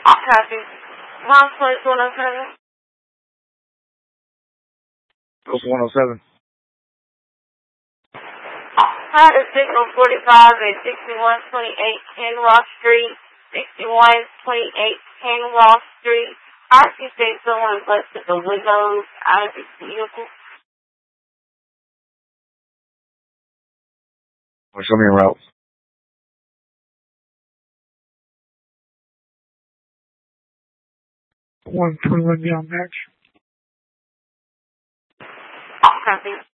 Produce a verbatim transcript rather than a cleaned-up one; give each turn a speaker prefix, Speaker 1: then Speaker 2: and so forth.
Speaker 1: Copy. One place one oh seven.
Speaker 2: Post one oh seven.
Speaker 1: Had a signal forty-five at sixty-one twenty-eight Ken Ross Street, sixty-one twenty-eight Ken Ross Street. I see say someone busted the windows out of his vehicle.
Speaker 2: Well, show me a route. one twenty-one Young Match.
Speaker 1: Copy.